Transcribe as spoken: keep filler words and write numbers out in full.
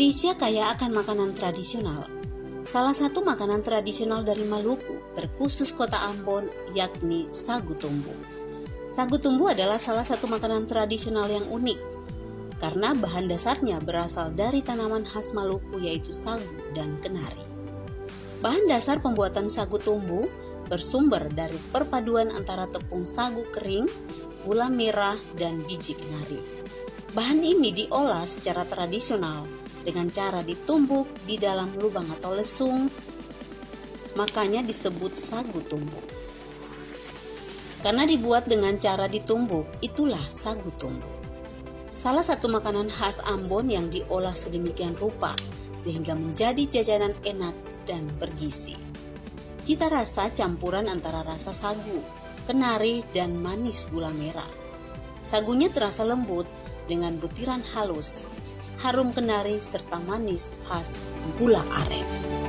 Indonesia kaya akan makanan tradisional. Salah satu makanan tradisional dari Maluku, terkhusus kota Ambon, yakni sagu tumbu. Sagu tumbu adalah salah satu makanan tradisional yang unik, karena bahan dasarnya berasal dari tanaman khas Maluku yaitu sagu dan kenari. Bahan dasar pembuatan sagu tumbu bersumber dari perpaduan antara tepung sagu kering, gula merah, dan biji kenari. Bahan ini diolah secara tradisional dengan cara ditumbuk di dalam lubang atau lesung, makanya disebut sagu tumbuk. Karena dibuat dengan cara ditumbuk, itulah sagu tumbuk. Salah satu makanan khas Ambon yang diolah sedemikian rupa sehingga menjadi jajanan enak dan bergizi. Cita rasa campuran antara rasa sagu, kenari, dan manis gula merah. Sagunya terasa lembut dengan butiran halus, harum kenari serta manis khas gula aren.